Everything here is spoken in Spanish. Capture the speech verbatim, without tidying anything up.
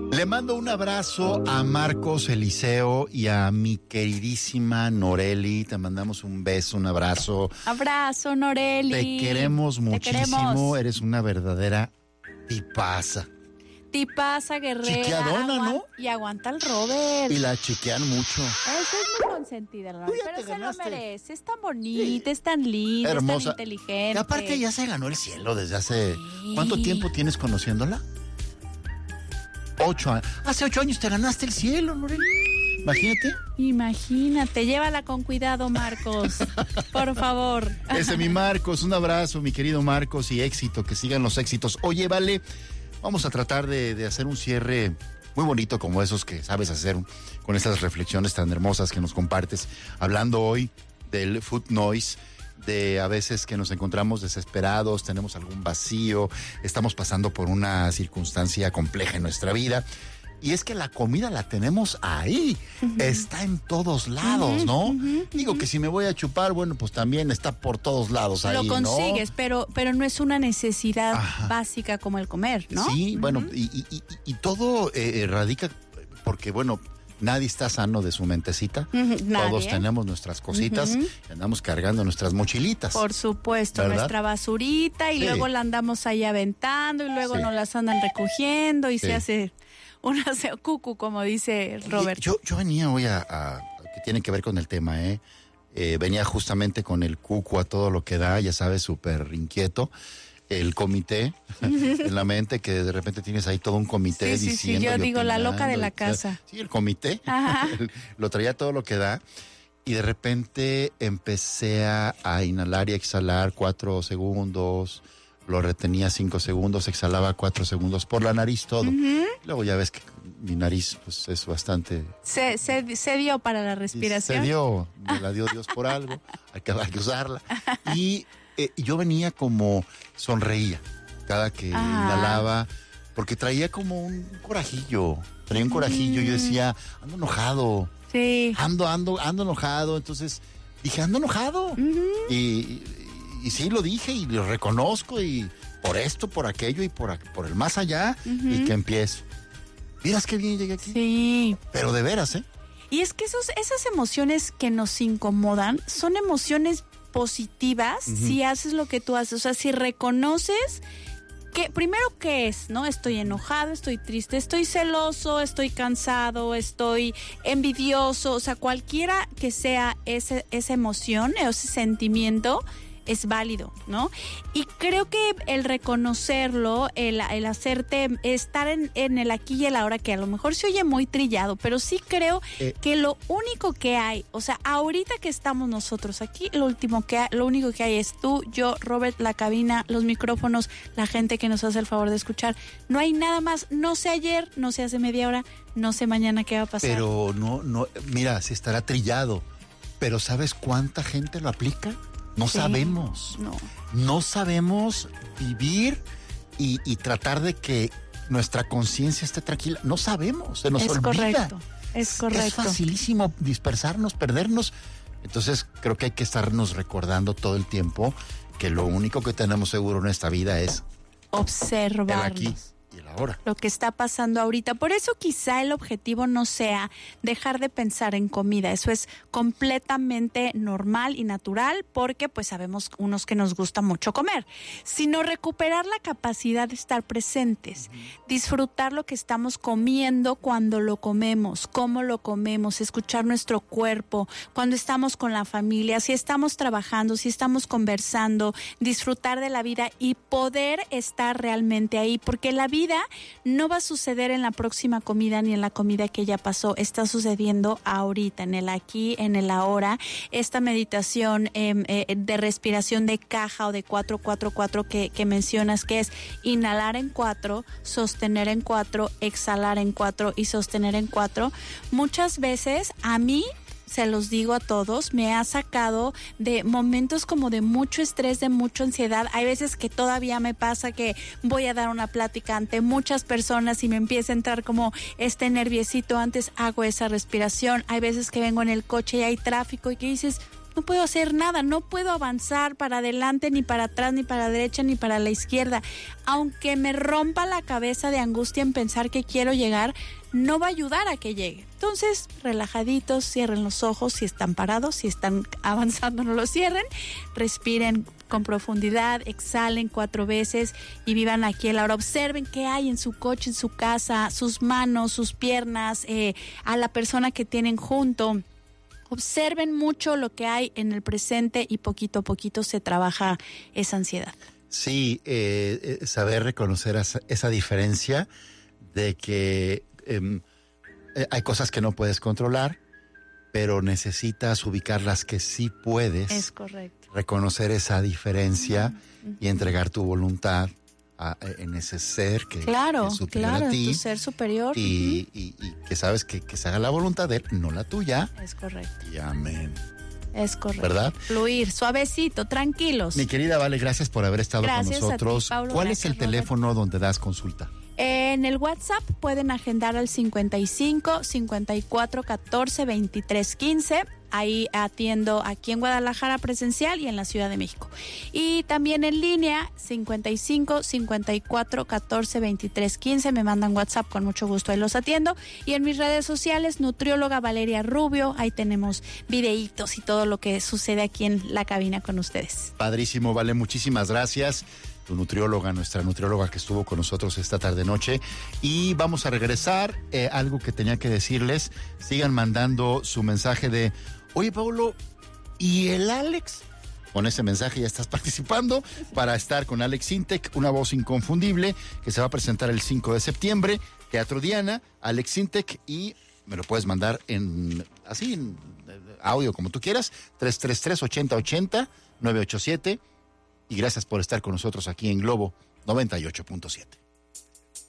Le mando un abrazo a Marcos Eliseo y a mi queridísima Noreli. Te mandamos un beso, un abrazo. Abrazo, Noreli. Te queremos Te muchísimo. queremos. Eres una verdadera tipaza. Tipaza, guerrera. Chiqueadona, aguan- ¿no? Y aguanta el Robert. Y la chiquean mucho. Esa es muy consentida, el Robert. Tú ya Pero te se ganaste. lo merece. Es tan bonita, es tan linda, Hermosa. es tan inteligente. Y aparte ya se ganó el cielo desde hace... Sí. ¿Cuánto tiempo tienes conociéndola? Ocho años. Hace ocho años te ganaste el cielo, Noreli. Imagínate. Imagínate, llévala con cuidado, Marcos. Por favor. Ese mi Marcos, un abrazo, mi querido Marcos, y éxito, que sigan los éxitos. Oye, vale, vamos a tratar de, de hacer un cierre muy bonito como esos que sabes hacer con esas reflexiones tan hermosas que nos compartes, hablando hoy del food noise, de a veces que nos encontramos desesperados, tenemos algún vacío, estamos pasando por una circunstancia compleja en nuestra vida. Y es que la comida la tenemos ahí, uh-huh. Está en todos lados, uh-huh, ¿no? Uh-huh, Digo uh-huh. que si me voy a chupar, bueno, pues también está por todos lados ahí, ¿no? Lo consigues, ¿no? pero, pero no es una necesidad Ajá. básica como el comer, ¿no? Sí, uh-huh. bueno, y, y, y, y todo eh, radica porque, bueno, nadie está sano de su mentecita. Uh-huh. Todos tenemos nuestras cositas uh-huh. y andamos cargando nuestras mochilitas. Por supuesto, ¿verdad? Nuestra basurita y sí. luego la andamos ahí aventando y luego sí. nos las andan recogiendo y sí. se hace... una cucu, como dice Robert. Yo, yo venía hoy a, a, que tiene que ver con el tema, ¿eh? eh venía justamente con el cucu a todo lo que da, ya sabes, súper inquieto. El comité en la mente, que de repente tienes ahí todo un comité sí, sí, diciendo. Sí, yo digo la loca de la y, casa. Sí, el comité. Lo traía todo lo que da. Y de repente empecé a, a inhalar y a exhalar cuatro segundos. Lo retenía cinco segundos, exhalaba cuatro segundos por la nariz todo. Uh-huh. Luego ya ves que mi nariz pues es bastante... Se, se, se dio para la respiración. Se dio, me la dio Dios por algo, hay que, hay que usarla. Y eh, yo venía como, sonreía cada que ah. inhalaba, porque traía como un corajillo, traía un corajillo, mm. yo decía, ando enojado, sí. ando, ando, ando enojado, entonces dije, ando enojado. Uh-huh. Y... Y sí, lo dije y lo reconozco y por esto, por aquello y por, por el más allá uh-huh. y que empiezo. Miras qué bien llegué aquí. Sí. Pero de veras, ¿eh? Y es que esos, esas emociones que nos incomodan son emociones positivas uh-huh. si haces lo que tú haces. O sea, si reconoces que primero qué es, ¿no? Estoy enojado, estoy triste, estoy celoso, estoy cansado, estoy envidioso. O sea, cualquiera que sea ese, esa emoción o ese sentimiento es válido, ¿no? Y creo que el reconocerlo, el, el hacerte, estar en, en el aquí y el ahora, que a lo mejor se oye muy trillado, pero sí creo eh. que lo único que hay, o sea, ahorita que estamos nosotros aquí, lo último que hay, lo único que hay es tú, yo, Robert, la cabina, los micrófonos, la gente que nos hace el favor de escuchar. No hay nada más, no sé ayer, no sé hace media hora, no sé mañana qué va a pasar. Pero no, no, mira, se estará trillado, pero ¿sabes cuánta gente lo aplica? No sí, sabemos, no. no sabemos vivir y, y tratar de que nuestra conciencia esté tranquila. No sabemos, se nos es olvida. Correcto, es correcto. Es facilísimo dispersarnos, perdernos. Entonces creo que hay que estarnos recordando todo el tiempo que lo único que tenemos seguro en esta vida es observarnos. El aquí y el ahora. Lo que está pasando ahorita. Por eso quizá el objetivo no sea dejar de pensar en comida. Eso es completamente normal y natural porque pues sabemos unos que nos gusta mucho comer. Sino recuperar la capacidad de estar presentes. Uh-huh. Disfrutar lo que estamos comiendo cuando lo comemos, cómo lo comemos, escuchar nuestro cuerpo, cuando estamos con la familia, si estamos trabajando, si estamos conversando, disfrutar de la vida y poder estar realmente ahí. Porque la vida no va a suceder en la próxima comida ni en la comida que ya pasó, está sucediendo ahorita, en el aquí, en el ahora. Esta meditación eh, eh, de respiración de caja o de cuatro cuatro cuatro que, que mencionas, que es inhalar en cuatro, sostener en cuatro, exhalar en cuatro y sostener en cuatro. Muchas veces a mí, se los digo a todos, me ha sacado de momentos como de mucho estrés, de mucha ansiedad. Hay veces que todavía me pasa que voy a dar una plática ante muchas personas y me empieza a entrar como este nerviosito. Antes hago esa respiración. Hay veces que vengo en el coche y hay tráfico y que dices, no puedo hacer nada, no puedo avanzar para adelante, ni para atrás, ni para la derecha, ni para la izquierda. Aunque me rompa la cabeza de angustia en pensar que quiero llegar, no va a ayudar a que llegue. Entonces, relajaditos, cierren los ojos, si están parados, si están avanzando, no los cierren, respiren con profundidad, exhalen cuatro veces y vivan aquí el ahora. Observen qué hay en su coche, en su casa, sus manos, sus piernas, eh, a la persona que tienen junto. Observen mucho lo que hay en el presente y poquito a poquito se trabaja esa ansiedad. Sí, eh, eh, saber reconocer esa, esa diferencia de que eh, eh, hay cosas que no puedes controlar, pero necesitas ubicar las que sí puedes. Es correcto. Reconocer esa diferencia uh-huh. y entregar tu voluntad a, en ese ser que, claro, que es superior claro, a ti. Tu ser superior. Y, uh-huh. y, y que sabes que, que se haga la voluntad de él, no la tuya. Es correcto. Y amén. Es correcto. ¿Verdad? Fluir, suavecito, tranquilos. Mi querida Vale, gracias por haber estado gracias con nosotros. A ti, Paulo, ¿Cuál gracias, es el Robert. teléfono donde das consulta? En el WhatsApp pueden agendar al cincuenta y cinco, cincuenta y cuatro, catorce, veintitrés, quince. Ahí atiendo aquí en Guadalajara presencial y en la Ciudad de México. Y también en línea, cincuenta y cinco, cincuenta y cuatro, catorce, veintitrés, quince. Me mandan WhatsApp, con mucho gusto ahí los atiendo. Y en mis redes sociales, nutrióloga Valeria Rubio. Ahí tenemos videitos y todo lo que sucede aquí en la cabina con ustedes. Padrísimo, Vale, muchísimas gracias. Tu nutrióloga, nuestra nutrióloga que estuvo con nosotros esta tarde noche. Y vamos a regresar, eh, algo que tenía que decirles. Sigan mandando su mensaje de, oye, Paulo, ¿y el Alex? Con ese mensaje ya estás participando para estar con Alex Intec, una voz inconfundible que se va a presentar el cinco de septiembre, Teatro Diana, Alex Intec, y me lo puedes mandar en así, en audio como tú quieras, tres tres tres, ocho cero ocho cero, nueve ocho siete. Y gracias por estar con nosotros aquí en Globo noventa y ocho punto siete.